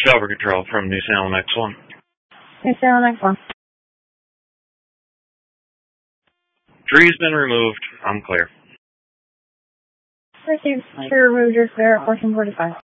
Salver Control from New Salem X1. New Salem X1. Tree's been removed. I'm clear. Received. Tree removed. You're clear at 1445.